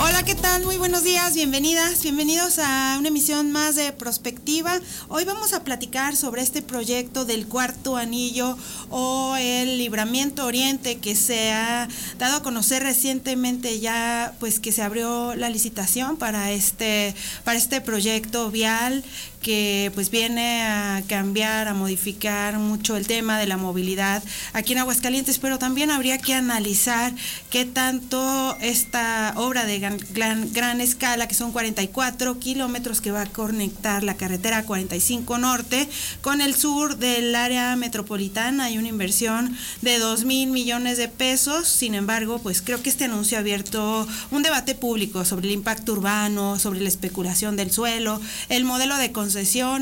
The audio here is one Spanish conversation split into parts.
Hola, ¿qué tal? Muy buenos días, bienvenidos a una emisión más de Prospectiva. Hoy vamos a platicar sobre este proyecto del Cuarto Anillo o el Libramiento Oriente, que se ha dado a conocer recientemente ya, pues que se abrió la licitación para este proyecto vial que pues viene a cambiar, a modificar mucho el tema de la movilidad aquí en Aguascalientes, pero también habría que analizar qué tanto esta obra de gran escala, que son 44 kilómetros, que va a conectar la carretera 45 Norte con el sur del área metropolitana. Hay una inversión de 2,000 millones de pesos. Sin embargo, pues creo que este anuncio ha abierto un debate público sobre el impacto urbano, sobre la especulación del suelo, el modelo de concesiones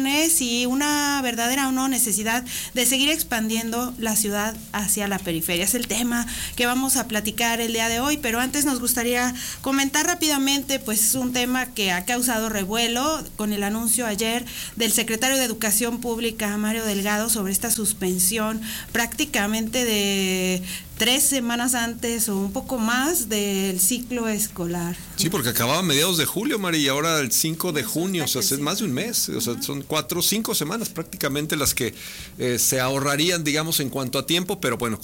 y una verdadera o no necesidad de seguir expandiendo la ciudad hacia la periferia. Es el tema que vamos a platicar el día de hoy, pero antes nos gustaría comentar rápidamente pues un tema que ha causado revuelo con el anuncio ayer del secretario de Educación Pública, Mario Delgado, sobre esta suspensión prácticamente de 3 semanas antes o un poco más del ciclo escolar. Sí, porque acababa a mediados de julio, Mari, y ahora el 5 de junio, o sea, es más de un mes, o sea, son 4 o 5 semanas prácticamente las que se ahorrarían, digamos, en cuanto a tiempo, pero bueno,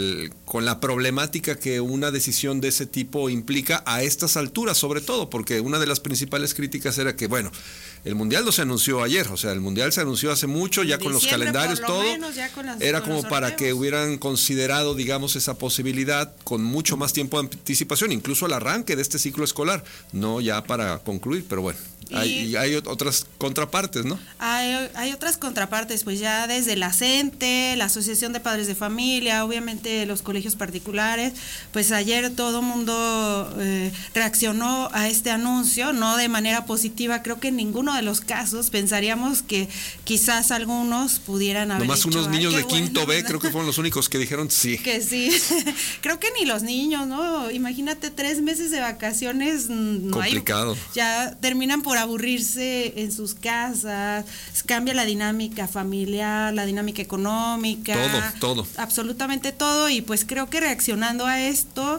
con la problemática que una decisión de ese tipo implica a estas alturas, sobre todo, porque una de las principales críticas era que, bueno, el Mundial no se anunció ayer, o sea, el Mundial se anunció hace mucho, ya con los calendarios, todo, era como para que hubieran considerado, digamos, esa posibilidad con mucho más tiempo de anticipación, incluso al arranque de este ciclo escolar, no ya para concluir, pero bueno. Hay otras contrapartes, ¿no? Hay otras contrapartes, pues ya desde la CENTE, la Asociación de Padres de Familia, obviamente los colegios particulares, pues ayer todo el mundo reaccionó a este anuncio, no de manera positiva. Creo que en ninguno de los casos pensaríamos que quizás algunos pudieran haber nomás dicho, unos niños de quinto B, ¿verdad? creo que fueron los únicos que dijeron sí. Que sí, creo que ni los niños, ¿no? Imagínate 3 meses de vacaciones, complicado. Ya terminan por aburrirse en sus casas, cambia la dinámica familiar, la dinámica económica, todo, absolutamente todo. Y pues creo que reaccionando a esto,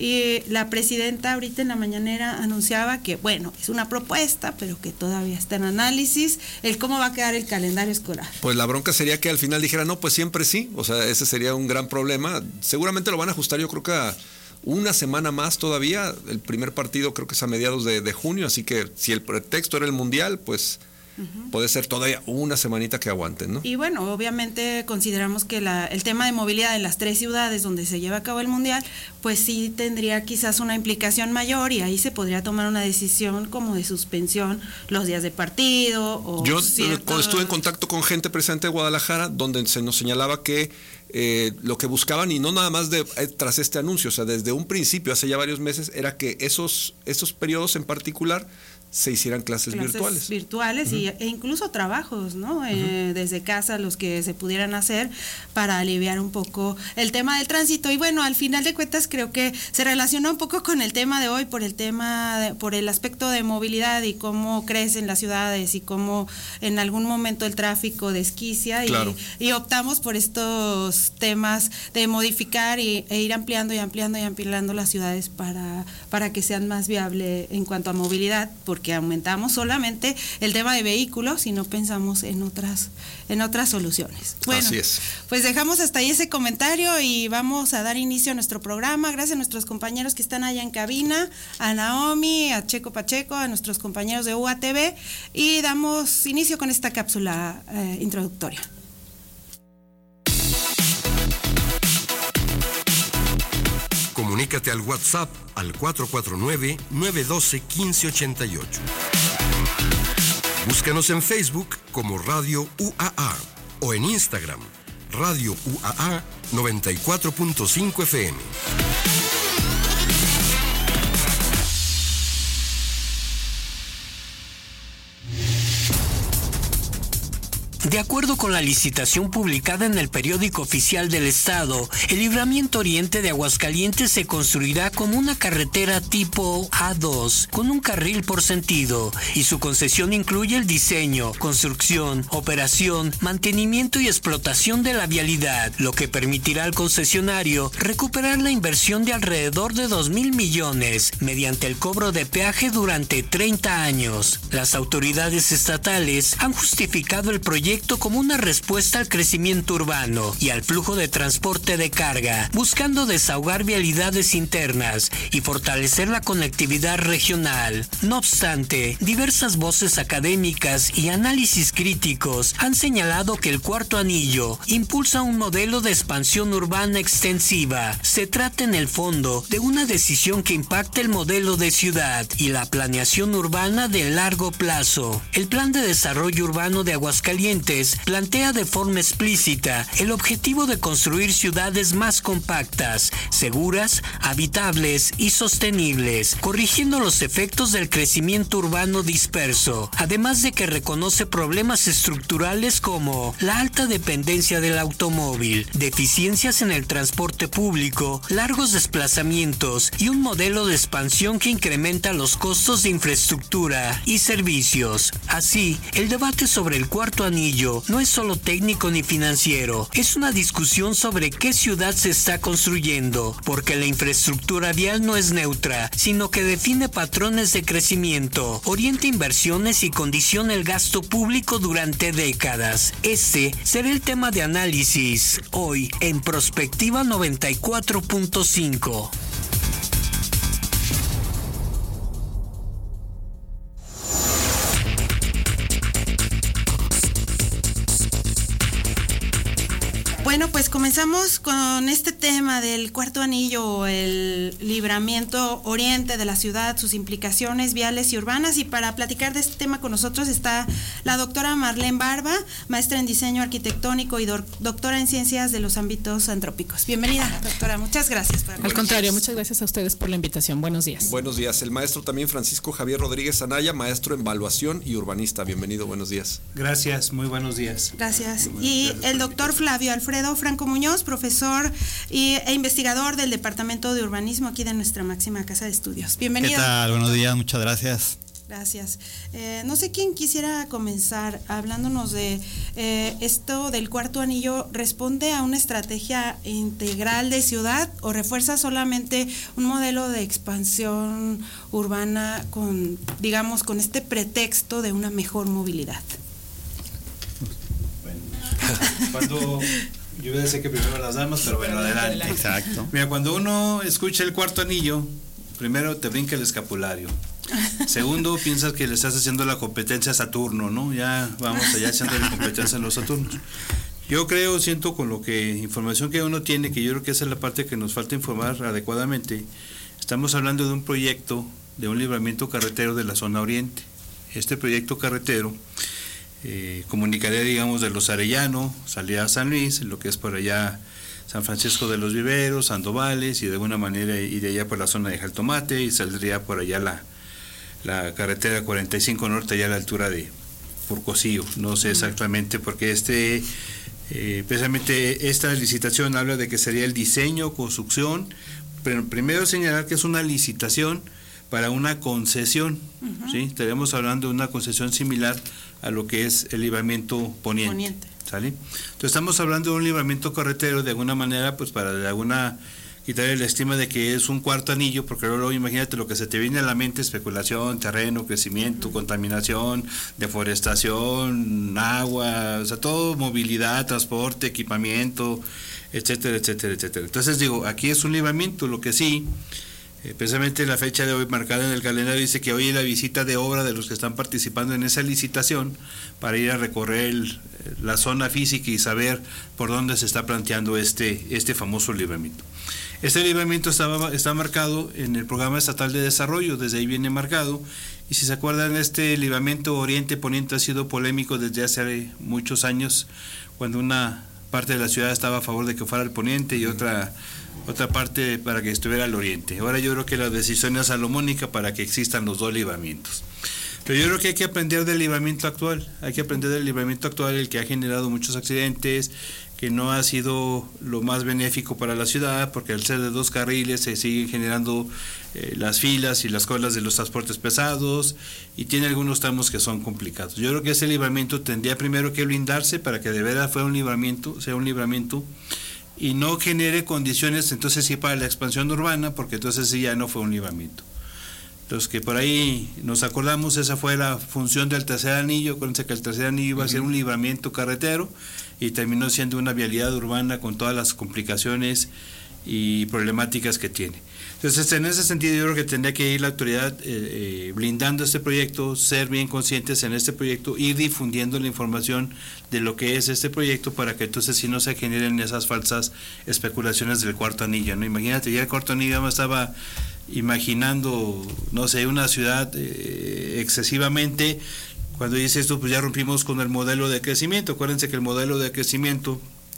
la presidenta ahorita en la mañanera anunciaba que bueno, es una propuesta, pero que todavía está en análisis el cómo va a quedar el calendario escolar. Pues la bronca sería que al final dijera no, pues siempre sí, o sea, ese sería un gran problema. Seguramente lo van a ajustar, yo creo que a una semana más todavía. El primer partido creo que es a mediados de junio, así que si el pretexto era el Mundial, pues puede ser todavía una semanita que aguanten, ¿no? Y bueno, obviamente consideramos que el tema de movilidad en las 3 ciudades donde se lleva a cabo el Mundial, pues sí tendría quizás una implicación mayor, y ahí se podría tomar una decisión como de suspensión los días de partido. Yo estuve en contacto con gente presente de Guadalajara, donde se nos señalaba que lo que buscaban, y no nada más tras este anuncio, o sea, desde un principio, hace ya varios meses, era que esos periodos en particular se hicieran clases virtuales. E incluso trabajos, ¿no? Desde casa, los que se pudieran hacer para aliviar un poco el tema del tránsito. Y bueno, al final de cuentas creo que se relaciona un poco con el tema de hoy, por el aspecto de movilidad y cómo crecen las ciudades y cómo en algún momento el tráfico desquicia. Claro. Y optamos por estos temas de modificar e ir ampliando las ciudades para que sean más viables en cuanto a movilidad, porque aumentamos solamente el tema de vehículos y no pensamos en otras soluciones. Bueno, así es. Pues dejamos hasta ahí ese comentario y vamos a dar inicio a nuestro programa. Gracias a nuestros compañeros que están allá en cabina, a Naomi, a Checo Pacheco, a nuestros compañeros de UATV, y damos inicio con esta cápsula introductoria. Comunícate al WhatsApp al 449-912-1588. Búscanos en Facebook como Radio UAA o en Instagram, Radio UAA 94.5 FM. De acuerdo con la licitación publicada en el Periódico Oficial del Estado, el Libramiento Oriente de Aguascalientes se construirá como una carretera tipo A2, con un carril por sentido, y su concesión incluye el diseño, construcción, operación, mantenimiento y explotación de la vialidad, lo que permitirá al concesionario recuperar la inversión de alrededor de 2,000 millones mediante el cobro de peaje durante 30 años. Las autoridades estatales han justificado el proyecto como una respuesta al crecimiento urbano y al flujo de transporte de carga, buscando desahogar vialidades internas y fortalecer la conectividad regional. No obstante, diversas voces académicas y análisis críticos han señalado que el Cuarto Anillo impulsa un modelo de expansión urbana extensiva. Se trata en el fondo de una decisión que impacta el modelo de ciudad y la planeación urbana de largo plazo. El Plan de Desarrollo Urbano de Aguascalientes plantea de forma explícita el objetivo de construir ciudades más compactas, seguras, habitables y sostenibles, corrigiendo los efectos del crecimiento urbano disperso, además de que reconoce problemas estructurales como la alta dependencia del automóvil, deficiencias en el transporte público, largos desplazamientos y un modelo de expansión que incrementa los costos de infraestructura y servicios. Así, el debate sobre el Cuarto Anillo no es solo técnico ni financiero, es una discusión sobre qué ciudad se está construyendo, porque la infraestructura vial no es neutra, sino que define patrones de crecimiento, orienta inversiones y condiciona el gasto público durante décadas. Este será el tema de análisis hoy en Prospectiva 94.5. Bueno, pues comenzamos con este tema del Cuarto Anillo, el libramiento oriente de la ciudad, sus implicaciones viales y urbanas. Y para platicar de este tema con nosotros está la doctora Marlene Barba, maestra en diseño arquitectónico y doctora en ciencias de los ámbitos antrópicos. Bienvenida, doctora. Muchas gracias por acompañarnos. Al contrario, muchas gracias a ustedes por la invitación. Buenos días. Buenos días. El maestro también Francisco Javier Rodríguez Anaya, maestro en evaluación y urbanista. Bienvenido, buenos días. Gracias, muy buenos días. Gracias. Y el doctor Flavio Alfredo Franco Muñoz, profesor e investigador del Departamento de Urbanismo aquí de nuestra máxima casa de estudios. Bienvenido. ¿Qué tal? Buenos días, muchas gracias. Gracias. No sé quién quisiera comenzar hablándonos de esto del Cuarto Anillo. ¿Responde a una estrategia integral de ciudad o refuerza solamente un modelo de expansión urbana con, digamos, con este pretexto de una mejor movilidad? Bueno, cuando yo voy a decir que primero las damas, pero bueno, adelante. Exacto. Mira, cuando uno escucha el Cuarto Anillo, primero te brinca el escapulario. Segundo, piensas que le estás haciendo la competencia a Saturno, ¿no? Ya vamos allá haciendo la competencia a los Saturnos. Yo siento con lo que información que uno tiene, que yo creo que esa es la parte que nos falta informar adecuadamente. Estamos hablando de un proyecto de un libramiento carretero de la zona oriente. Este proyecto carretero comunicaría, digamos, de Los Arellano, salida a San Luis, lo que es por allá San Francisco de los Viveros, Sandovales, y de alguna manera iría allá por la zona de Jaltomate y saldría por allá la carretera 45 norte, allá a la altura de Purcosío. No sé exactamente porque precisamente esta licitación habla de que sería el diseño, construcción, pero primero señalar que es una licitación para una concesión, ¿sí? Estaríamos hablando de una concesión similar a lo que es el libramiento poniente. ¿Sale? Entonces estamos hablando de un libramiento carretero de alguna manera, pues para de alguna quitarle la estima de que es un cuarto anillo, porque luego imagínate lo que se te viene a la mente: especulación, terreno, crecimiento, contaminación, deforestación, agua, o sea, todo, movilidad, transporte, equipamiento, etcétera, etcétera, etcétera. Entonces digo, aquí es un libramiento, lo que sí, precisamente la fecha de hoy marcada en el calendario dice que hoy es la visita de obra de los que están participando en esa licitación para ir a recorrer la zona física y saber por dónde se está planteando este famoso libramiento. Este libramiento está marcado en el Programa Estatal de Desarrollo, desde ahí viene marcado, y si se acuerdan, este libramiento Oriente-Poniente ha sido polémico desde hace muchos años, cuando una parte de la ciudad estaba a favor de que fuera el poniente y otra parte para que estuviera al oriente. Ahora yo creo que la decisión es salomónica para que existan los dos libramientos. Pero yo creo que hay que aprender del libramiento actual, el que ha generado muchos accidentes, que no ha sido lo más benéfico para la ciudad, porque al ser de 2 carriles se siguen generando las filas y las colas de los transportes pesados, y tiene algunos tramos que son complicados. Yo creo que ese libramiento tendría primero que blindarse para que de verdad sea un libramiento, y no genere condiciones entonces sí para la expansión urbana, porque entonces sí ya no fue un libramiento. Los que por ahí nos acordamos, esa fue la función del tercer anillo. Acuérdense que el tercer anillo iba a ser un libramiento carretero y terminó siendo una vialidad urbana con todas las complicaciones y problemáticas que tiene. Entonces, en ese sentido, yo creo que tendría que ir la autoridad blindando este proyecto, ser bien conscientes en este proyecto, ir difundiendo la información de lo que es este proyecto para que entonces sí no se generen esas falsas especulaciones del cuarto anillo, ¿no? Imagínate, ya el cuarto anillo me estaba imaginando, no sé, una ciudad excesivamente, cuando dice esto, pues ya rompimos con el modelo de crecimiento. Acuérdense que el modelo de crecimiento,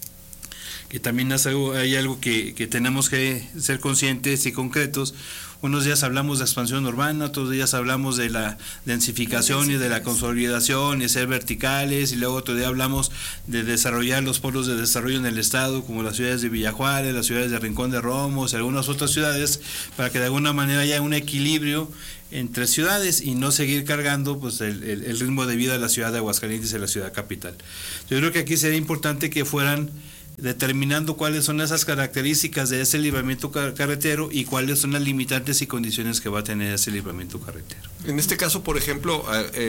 que también hay algo que tenemos que ser conscientes y concretos. Unos días hablamos de expansión urbana, otros días hablamos de la densificación y de la consolidación y ser verticales, y luego otro día hablamos de desarrollar los polos de desarrollo en el estado, como las ciudades de Villa Juárez, las ciudades de Rincón de Romos y algunas otras ciudades, para que de alguna manera haya un equilibrio entre ciudades y no seguir cargando pues el ritmo de vida de la ciudad de Aguascalientes y la ciudad capital. Yo creo que aquí sería importante que fueran determinando cuáles son esas características de ese libramiento carretero y cuáles son las limitantes y condiciones que va a tener ese libramiento carretero. En este caso, por ejemplo,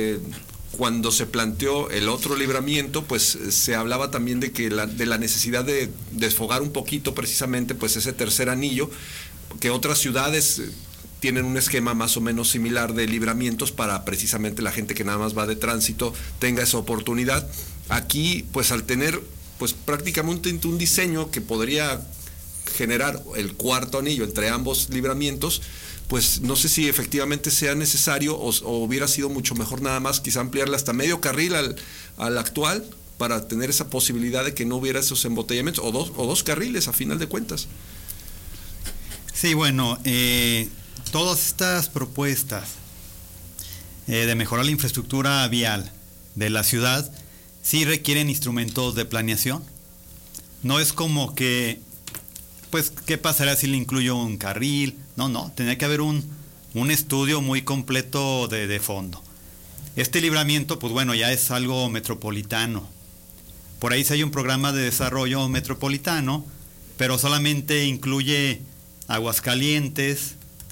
cuando se planteó el otro libramiento, pues se hablaba también de la necesidad de desfogar un poquito precisamente pues ese tercer anillo, que otras ciudades tienen un esquema más o menos similar de libramientos para precisamente la gente que nada más va de tránsito tenga esa oportunidad. Aquí, pues al tener pues prácticamente un diseño que podría generar el cuarto anillo entre ambos libramientos, pues no sé si efectivamente sea necesario o hubiera sido mucho mejor nada más quizá ampliarle hasta medio carril al actual, para tener esa posibilidad de que no hubiera esos embotellamientos, o dos carriles a final de cuentas. Sí, bueno, todas estas propuestas de mejorar la infraestructura vial de la ciudad sí requieren instrumentos de planeación. No es como que, pues, ¿qué pasaría si le incluyo un carril? No, tendría que haber un estudio muy completo de fondo. Este libramiento, pues bueno, ya es algo metropolitano. Por ahí sí hay un programa de desarrollo metropolitano, pero solamente incluye Aguascalientes,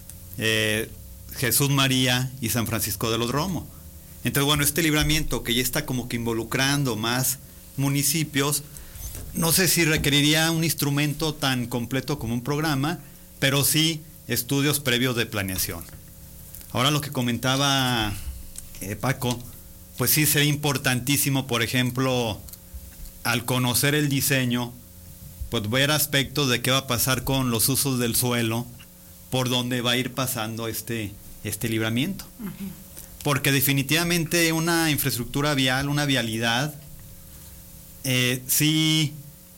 Jesús María y San Francisco de los Romos. Entonces, bueno, este libramiento que ya está como que involucrando más municipios, no sé si requeriría un instrumento tan completo como un programa, pero sí estudios previos de planeación. Ahora lo que comentaba Paco, pues sí sería importantísimo, por ejemplo, al conocer el diseño, pues ver aspectos de qué va a pasar con los usos del suelo, por dónde va a ir pasando este libramiento. Uh-huh. Porque definitivamente una infraestructura vial, una vialidad, sí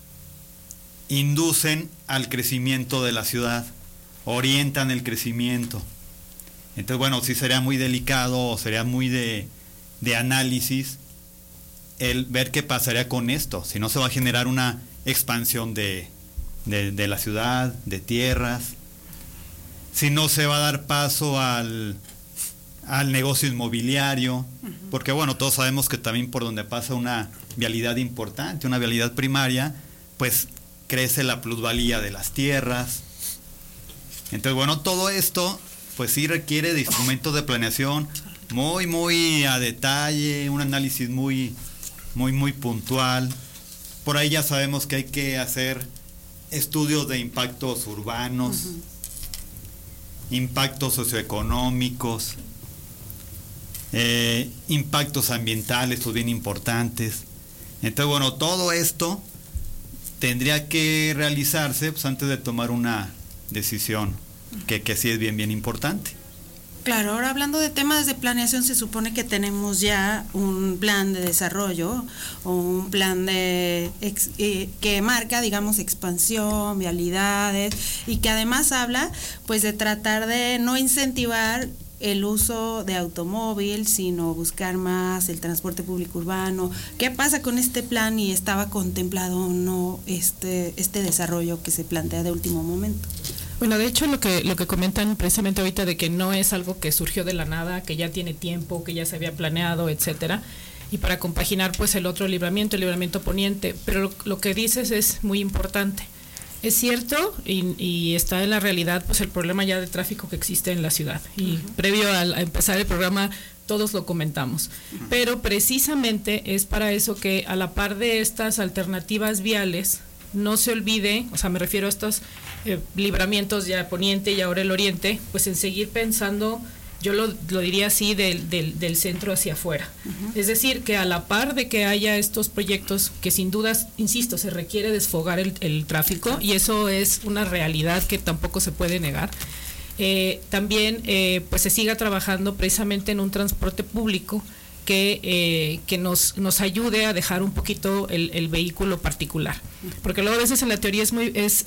inducen al crecimiento de la ciudad, orientan el crecimiento. Entonces, bueno, sí sería muy delicado, sería muy de análisis el ver qué pasaría con esto, si no se va a generar una expansión de la ciudad, de tierras, si no se va a dar paso al negocio inmobiliario, porque bueno, todos sabemos que también por donde pasa una vialidad importante, una vialidad primaria, pues crece la plusvalía de las tierras. Entonces, bueno, todo esto pues sí requiere de instrumentos de planeación muy a detalle, un análisis muy puntual. Por ahí ya sabemos que hay que hacer estudios de impactos urbanos, impactos socioeconómicos, impactos ambientales, pues bien importantes. Entonces, bueno, todo esto tendría que realizarse pues antes de tomar una decisión que sí es bien importante. Claro, ahora hablando de temas de planeación, se supone que tenemos ya un plan de desarrollo o un plan que marca, digamos, expansión, vialidades, y que además habla pues de tratar de no incentivar el uso de automóvil, sino buscar más el transporte público urbano. ¿Qué pasa con este plan y estaba contemplado o no este desarrollo que se plantea de último momento? Bueno, de hecho lo que comentan precisamente ahorita de que no es algo que surgió de la nada, que ya tiene tiempo, que ya se había planeado, etcétera, y para compaginar pues el otro libramiento, el libramiento poniente, pero lo que dices es muy importante. Es cierto y está en la realidad pues el problema ya de tráfico que existe en la ciudad, y previo a empezar el programa todos lo comentamos, pero precisamente es para eso que a la par de estas alternativas viales no se olvide, o sea, me refiero a estos libramientos ya poniente y ahora el oriente, pues en seguir pensando, yo lo diría así, del centro hacia afuera. Es decir, que a la par de que haya estos proyectos que sin dudas, insisto, se requiere desfogar el tráfico, y eso es una realidad que tampoco se puede negar, también pues se siga trabajando precisamente en un transporte público que nos ayude a dejar un poquito el vehículo particular, porque luego a veces en la teoría es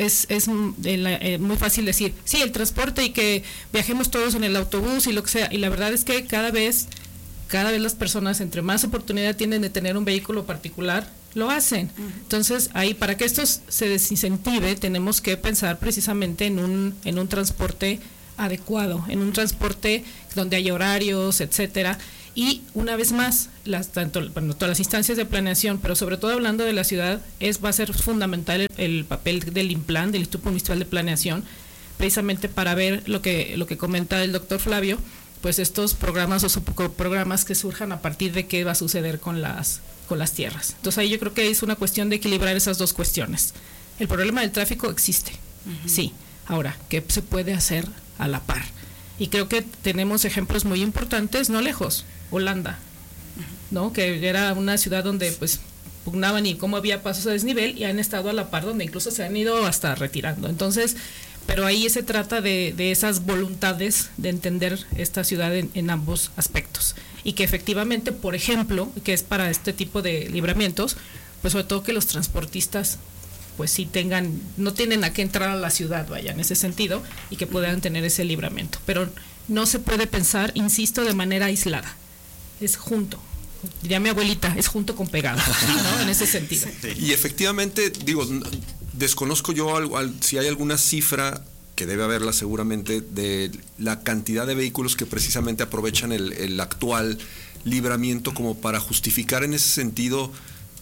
muy fácil decir sí, el transporte y que viajemos todos en el autobús y lo que sea, y la verdad es que cada vez las personas, entre más oportunidad tienen de tener un vehículo particular, lo hacen. Entonces ahí, para que esto se desincentive, tenemos que pensar precisamente en un transporte adecuado, en un transporte donde hay horarios, etcétera. Y una vez más, todas las instancias de planeación, pero sobre todo hablando de la ciudad, va a ser fundamental el papel del INPLAN, del Instituto Municipal de Planeación, precisamente para ver lo que comenta el doctor Flavio, pues estos programas o subprogramas que surjan a partir de qué va a suceder con las tierras. Entonces ahí yo creo que es una cuestión de equilibrar esas dos cuestiones. El problema del tráfico existe, sí. Ahora, ¿qué se puede hacer a la par? Y creo que tenemos ejemplos muy importantes, no lejos. Holanda, ¿no? Que era una ciudad donde pues pugnaban y cómo había pasos a desnivel, y han estado a la par, donde incluso se han ido hasta retirando. Entonces, pero ahí se trata de esas voluntades de entender esta ciudad en ambos aspectos, y que efectivamente, por ejemplo, que es para este tipo de libramientos, pues sobre todo que los transportistas pues sí no tienen a qué entrar a la ciudad, vaya, en ese sentido, y que puedan tener ese libramiento. Pero no se puede pensar, insisto, de manera aislada. Es junto, diría mi abuelita, es junto con pegado, ¿no? En ese sentido. Y efectivamente, digo, desconozco yo si hay alguna cifra, que debe haberla seguramente, de la cantidad de vehículos que precisamente aprovechan el actual libramiento como para justificar en ese sentido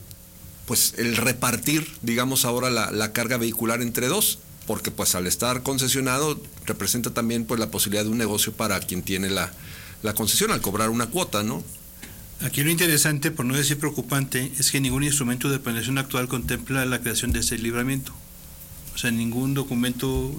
pues el repartir, digamos ahora, la carga vehicular entre dos, porque pues al estar concesionado representa también pues la posibilidad de un negocio para quien tiene la concesión al cobrar una cuota, ¿no? Aquí lo interesante, por no decir preocupante, es que ningún instrumento de planeación actual contempla la creación de ese libramiento. O sea, ningún documento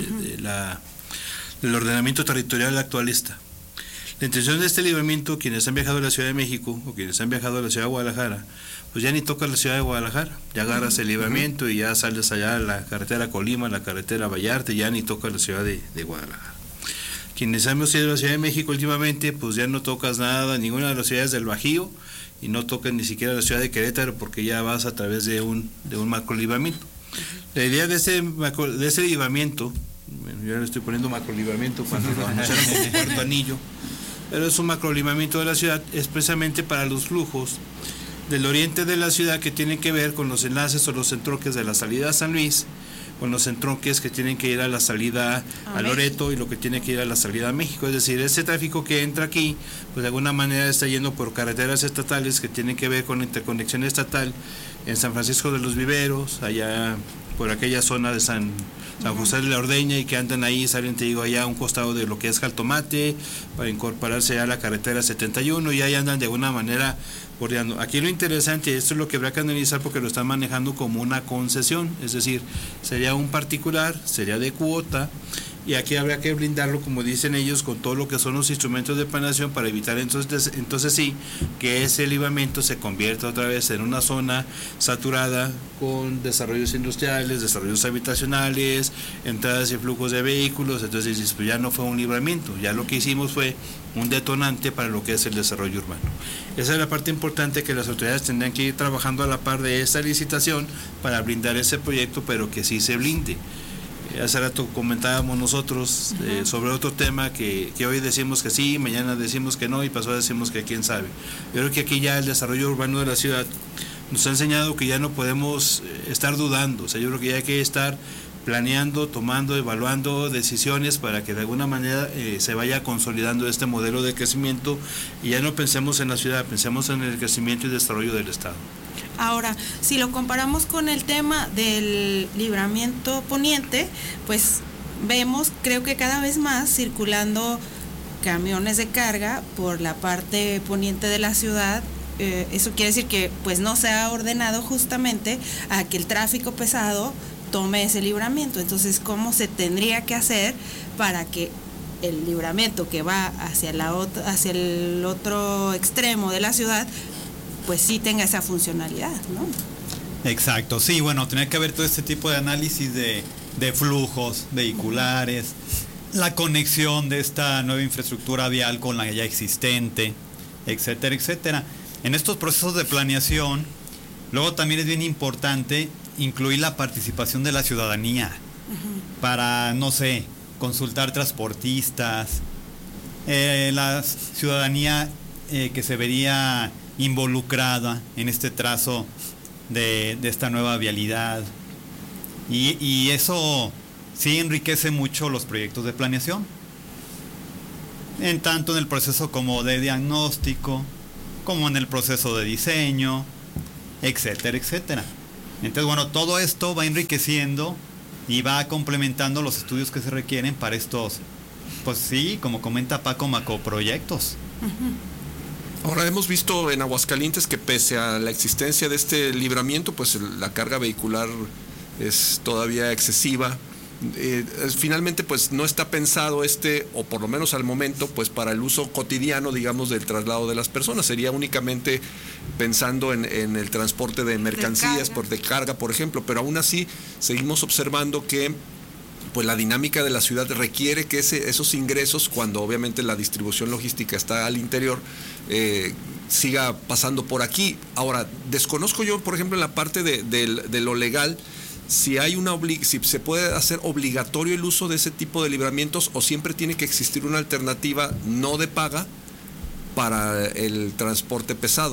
del ordenamiento territorial actual está. La intención de este libramiento, quienes han viajado a la Ciudad de México o quienes han viajado a la Ciudad de Guadalajara, pues ya ni tocas la Ciudad de Guadalajara, ya agarras el libramiento y ya sales allá a la carretera Colima, la carretera Vallarta, y ya ni tocas la Ciudad de Guadalajara. Quienes hemos ido a la Ciudad de México últimamente, pues ya no tocas nada, ninguna de las ciudades del Bajío, y no tocas ni siquiera la Ciudad de Querétaro, porque ya vas a través de un macrolibramiento. La idea de ese libramiento, bueno, yo le estoy poniendo macrolibramiento cuando lo anunciaron como cuarto anillo, pero es un macrolibramiento de la ciudad, es precisamente para los flujos del oriente de la ciudad, que tienen que ver con los enlaces o los entronques de la salida a San Luis, con los entronques que tienen que ir a la salida a Loreto y lo que tiene que ir a la salida a México. Es decir, ese tráfico que entra aquí, pues de alguna manera está yendo por carreteras estatales que tienen que ver con la interconexión estatal en San Francisco de los Viveros, allá por aquella zona de San José de la Ordeña, y que andan ahí, salen, te digo, allá a un costado de lo que es Jaltomate, para incorporarse a la carretera 71, y ahí andan de alguna manera bordeando. Aquí lo interesante, esto es lo que habrá que analizar, porque lo están manejando como una concesión, es decir, sería un particular, sería de cuota, y aquí habrá que blindarlo, como dicen ellos, con todo lo que son los instrumentos de planeación, para evitar entonces sí, que ese libramiento se convierta otra vez en una zona saturada con desarrollos industriales, desarrollos habitacionales, entradas y flujos de vehículos. Entonces pues ya no fue un libramiento, ya lo que hicimos fue un detonante para lo que es el desarrollo urbano. Esa es la parte importante, que las autoridades tendrán que ir trabajando a la par de esta licitación para blindar ese proyecto, pero que sí se blinde. Hace rato comentábamos nosotros sobre otro tema que hoy decimos que sí, mañana decimos que no y pasado decimos que quién sabe. Yo creo que aquí ya el desarrollo urbano de la ciudad nos ha enseñado que ya no podemos estar dudando. O sea, yo creo que ya hay que estar planeando, tomando, evaluando decisiones para que de alguna manera se vaya consolidando este modelo de crecimiento y ya no pensemos en la ciudad, pensemos en el crecimiento y desarrollo del Estado. Ahora, si lo comparamos con el tema del libramiento poniente, pues vemos, creo que cada vez más circulando camiones de carga por la parte poniente de la ciudad. Eso quiere decir que pues no se ha ordenado justamente a que el tráfico pesado tome ese libramiento. Entonces, ¿cómo se tendría que hacer para que el libramiento que va hacia el otro extremo de la ciudad pues sí tenga esa funcionalidad, ¿no? Exacto, sí, bueno, tiene que haber todo este tipo de análisis de flujos vehiculares, la conexión de esta nueva infraestructura vial con la ya existente, etcétera, etcétera. En estos procesos de planeación, luego también es bien importante incluir la participación de la ciudadanía para, no sé, consultar transportistas, la ciudadanía que se vería involucrada en este trazo de esta nueva vialidad, y eso sí enriquece mucho los proyectos de planeación, en tanto en el proceso como de diagnóstico, como en el proceso de diseño, etcétera, etcétera. Entonces, bueno, todo esto va enriqueciendo y va complementando los estudios que se requieren para estos, pues sí, como comenta Paco, macroproyectos. Ahora hemos visto en Aguascalientes que pese a la existencia de este libramiento, pues la carga vehicular es todavía excesiva. Finalmente pues no está pensado o por lo menos al momento, pues para el uso cotidiano, digamos, del traslado de las personas. Sería únicamente pensando en el transporte de mercancías, de carga, por ejemplo, pero aún así seguimos observando que pues la dinámica de la ciudad requiere que esos ingresos, cuando obviamente la distribución logística está al interior, siga pasando por aquí. Ahora, desconozco yo, por ejemplo, en la parte de lo legal, si se puede hacer obligatorio el uso de ese tipo de libramientos, o siempre tiene que existir una alternativa no de paga para el transporte pesado.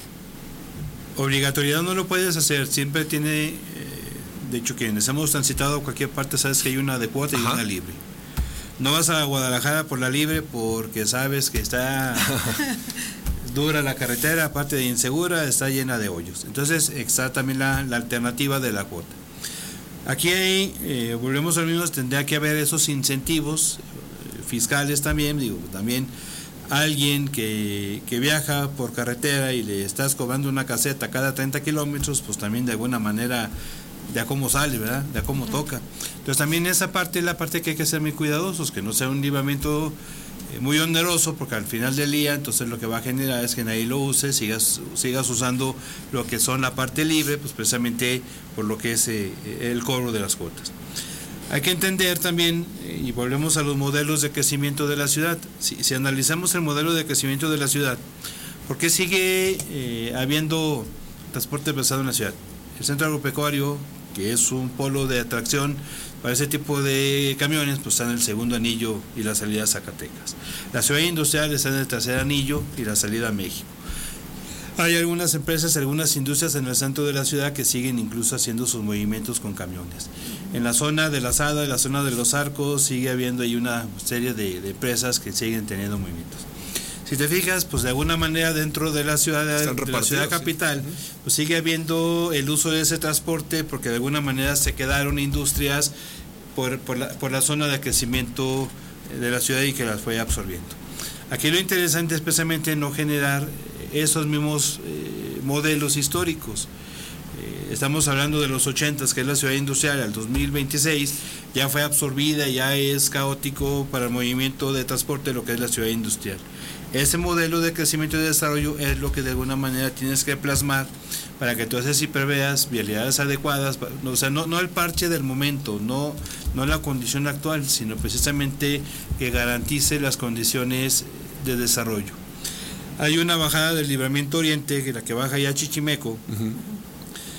Obligatoriedad no lo puedes hacer, siempre tiene... De hecho, quienes hemos transitado a cualquier parte sabes que hay una de cuota y una libre. No vas a Guadalajara por la libre porque sabes que está dura la carretera, aparte de insegura, está llena de hoyos. Entonces está también la alternativa de la cuota. Aquí volvemos al mismo, tendría que haber esos incentivos fiscales también. También alguien que viaja por carretera y le estás cobrando una caseta cada 30 kilómetros, pues también de alguna manera... de a cómo sale, ¿verdad? De a cómo toca. Entonces también esa parte es la parte que hay que ser muy cuidadosos, que no sea un libramiento muy oneroso, porque al final del día entonces lo que va a generar es que nadie lo use, sigas usando lo que son la parte libre, pues precisamente por lo que es el cobro de las cuotas. Hay que entender también, y volvemos a los modelos de crecimiento de la ciudad, si analizamos el modelo de crecimiento de la ciudad, ¿por qué sigue habiendo transporte pesado en la ciudad? El centro agropecuario, que es un polo de atracción para ese tipo de camiones, pues está en el segundo anillo y la salida a Zacatecas. La ciudad industrial está en el tercer anillo y la salida a México. Hay algunas empresas, algunas industrias en el centro de la ciudad que siguen incluso haciendo sus movimientos con camiones. En la zona de la Sada, en la zona de los Arcos, sigue habiendo ahí una serie de empresas que siguen teniendo movimientos. Si te fijas, pues de alguna manera dentro de la ciudad capital, sí, pues sigue habiendo el uso de ese transporte, porque de alguna manera se quedaron industrias por la zona de crecimiento de la ciudad y que las fue absorbiendo. Aquí lo interesante es precisamente no generar esos mismos modelos históricos. Estamos hablando de los 80s, que es la ciudad industrial, al 2026 ya fue absorbida, ya es caótico para el movimiento de transporte lo que es la ciudad industrial. Ese modelo de crecimiento y desarrollo es lo que de alguna manera tienes que plasmar para que tú haces y preveas vialidades adecuadas, o sea, no el parche del momento, no la condición actual, sino precisamente que garantice las condiciones de desarrollo. Hay una bajada del Libramiento Oriente, la que baja ya a Chichimeco,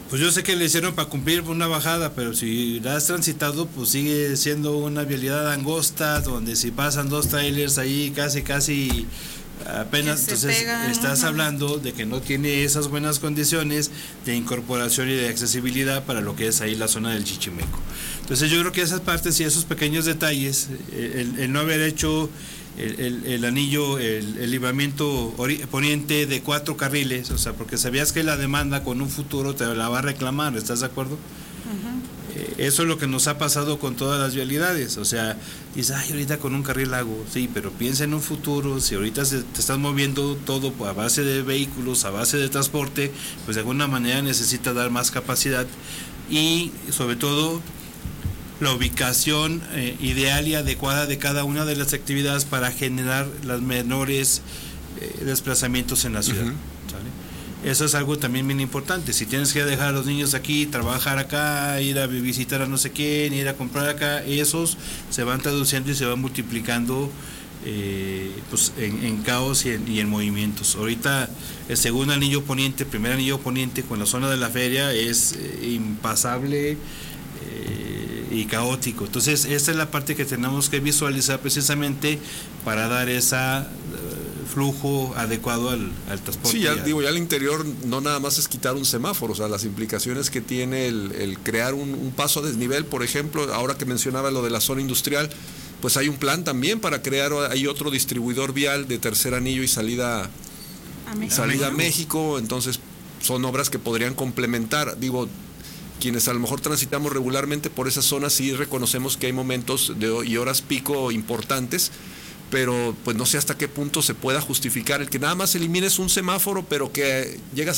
Pues yo sé que le hicieron para cumplir una bajada, pero si la has transitado, pues sigue siendo una vialidad angosta, donde si pasan 2 trailers ahí casi apenas, entonces pegan, estás hablando de que no tiene esas buenas condiciones de incorporación y de accesibilidad para lo que es ahí la zona del Chichimeco. Entonces yo creo que esas partes y esos pequeños detalles, el no haber hecho el anillo, el libramiento poniente de 4 carriles, o sea, porque sabías que la demanda con un futuro te la va a reclamar, ¿estás de acuerdo? Eso es lo que nos ha pasado con todas las vialidades, o sea, dices, ay, ahorita con un carril hago, sí, pero piensa en un futuro, si ahorita te estás moviendo todo a base de vehículos, a base de transporte, pues de alguna manera necesita dar más capacidad y sobre todo la ubicación ideal y adecuada de cada una de las actividades para generar los menores desplazamientos en la ciudad. ¿Sale? Eso es algo también bien importante. Si tienes que dejar a los niños aquí, trabajar acá, ir a visitar a no sé quién, ir a comprar acá, esos se van traduciendo y se van multiplicando pues en caos y en movimientos. Ahorita el segundo anillo poniente, el primer anillo poniente con la zona de la feria es impasable y caótico. Entonces esta es la parte que tenemos que visualizar precisamente para dar esa flujo adecuado al transporte. Sí, ya al interior no nada más es quitar un semáforo, o sea, las implicaciones que tiene el crear un paso a desnivel, por ejemplo, ahora que mencionaba lo de la zona industrial, pues hay un plan también para crear, hay otro distribuidor vial de tercer anillo y salida a México, entonces son obras que podrían complementar, quienes a lo mejor transitamos regularmente por esa zona sí reconocemos que hay momentos y horas pico importantes, pero pues no sé hasta qué punto se pueda justificar el que nada más elimines un semáforo, pero que llegas